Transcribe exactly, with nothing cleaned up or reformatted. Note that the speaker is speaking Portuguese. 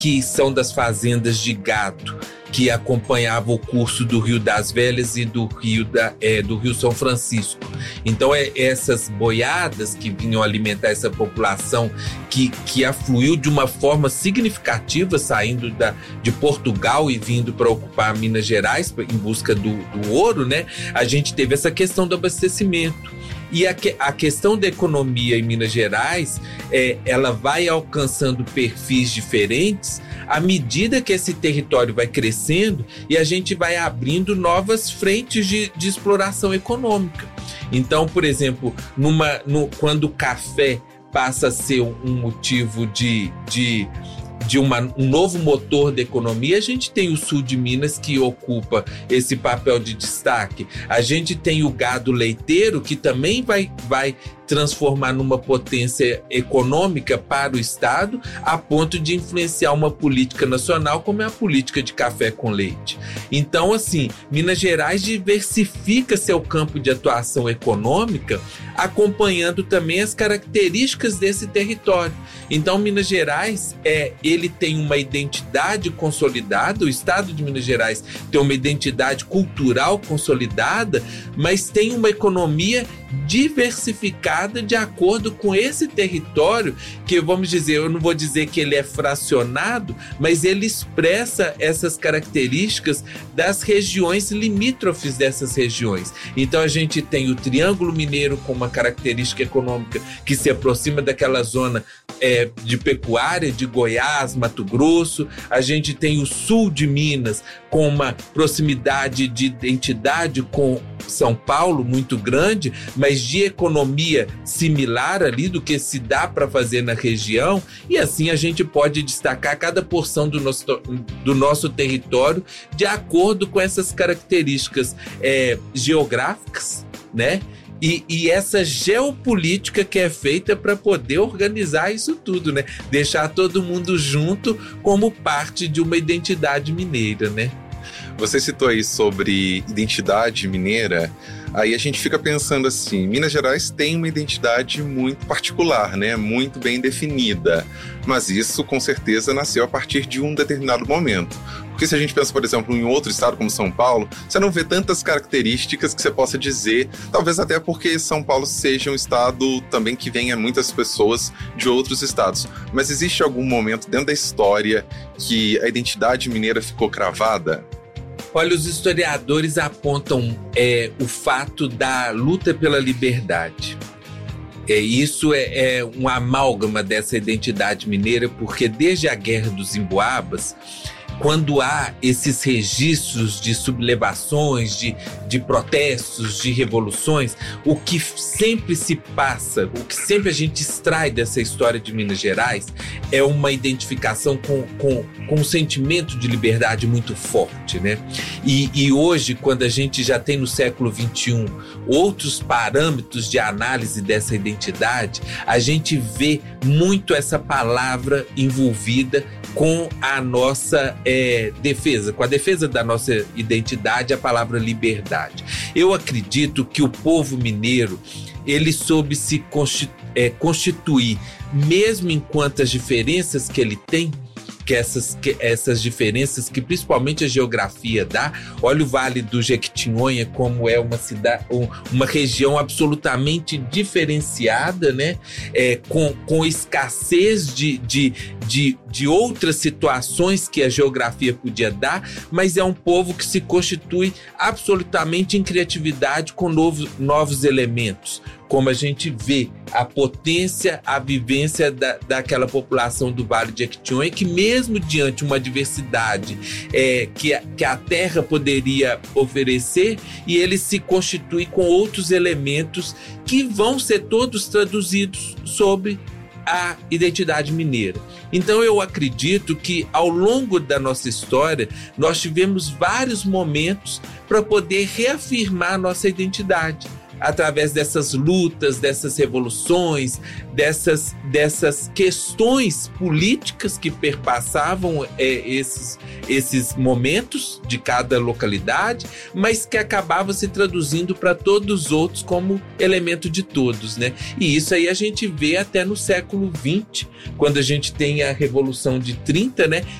que são das fazendas de gado, que acompanhava o curso do Rio das Velhas e do Rio, da, é, do Rio São Francisco. Então, é, essas boiadas que vinham alimentar essa população que, que afluiu de uma forma significativa, saindo da, de Portugal e vindo para ocupar Minas Gerais em busca do, do ouro, né? A gente teve essa questão do abastecimento. E a, que, a questão da economia em Minas Gerais, é, ela vai alcançando perfis diferentes à medida que esse território vai crescendo e a gente vai abrindo novas frentes de, de exploração econômica. Então, por exemplo, numa, no, quando o café passa a ser um motivo de... de de uma, um novo motor da economia, a gente tem o sul de Minas que ocupa esse papel de destaque. A gente tem o gado leiteiro que também vai, vai transformar numa potência econômica para o Estado, a ponto de influenciar uma política nacional como é a política de café com leite. Então, assim, Minas Gerais diversifica seu campo de atuação econômica, acompanhando também as características desse território. Então, Minas Gerais, é, ele tem uma identidade consolidada, o Estado de Minas Gerais tem uma identidade cultural consolidada, mas tem uma economia diversificada de acordo com esse território, que vamos dizer, eu não vou dizer que ele é fracionado, mas ele expressa essas características das regiões limítrofes dessas regiões. Então a gente tem o Triângulo Mineiro com uma característica econômica que se aproxima daquela zona é, de pecuária, de Goiás, Mato Grosso. A gente tem o sul de Minas com uma proximidade de identidade com São Paulo muito grande, mas de economia similar ali do que se dá para fazer na região, e assim a gente pode destacar cada porção do nosso, do nosso território de acordo com essas características é, geográficas, né? E, e essa geopolítica que é feita para poder organizar isso tudo, né? Deixar todo mundo junto como parte de uma identidade mineira, né? Você citou aí sobre identidade mineira, aí a gente fica pensando assim, Minas Gerais tem uma identidade muito particular, né? Muito bem definida, mas isso com certeza nasceu a partir de um determinado momento. Porque se a gente pensa, por exemplo, em outro estado como São Paulo, você não vê tantas características que você possa dizer, talvez até porque São Paulo seja um estado também que venha muitas pessoas de outros estados. Mas existe algum momento dentro da história que a identidade mineira ficou cravada? Olha, os historiadores apontam é, o fato da luta pela liberdade. É, isso é, é um amálgama dessa identidade mineira, porque desde a Guerra dos Emboabas, quando há esses registros de sublevações, de, de protestos, de revoluções, o que sempre se passa, o que sempre a gente extrai dessa história de Minas Gerais é uma identificação com, com, com um sentimento de liberdade muito forte, né? E, e hoje, quando a gente já tem no século vinte e um outros parâmetros de análise dessa identidade, a gente vê muito essa palavra envolvida com a nossa é, defesa, com a defesa da nossa identidade, a palavra liberdade. Eu acredito que o povo mineiro, ele soube se constitu- é, constituir, mesmo enquanto as diferenças que ele tem, que essas, que essas diferenças que principalmente a geografia dá. Olha o Vale do Jequitinhonha como é uma cidade, uma região absolutamente diferenciada, né? É, com, com escassez de, de, de, de outras situações que a geografia podia dar, mas é um povo que se constitui absolutamente em criatividade com novos, novos elementos. Como a gente vê a potência, a vivência da, daquela população do Vale de Jequitinhonha, que mesmo diante de uma diversidade é, que, a, que a terra poderia oferecer, e ele se constitui com outros elementos que vão ser todos traduzidos sobre a identidade mineira. Então eu acredito que ao longo da nossa história nós tivemos vários momentos para poder reafirmar a nossa identidade. através dessas lutas, dessas revoluções, dessas, dessas questões políticas que perpassavam é, esses, esses momentos de cada localidade, mas que acabava se traduzindo para todos os outros como elemento de todos, né? E isso aí a gente vê até no século vinte, quando a gente tem a Revolução de trinta, né?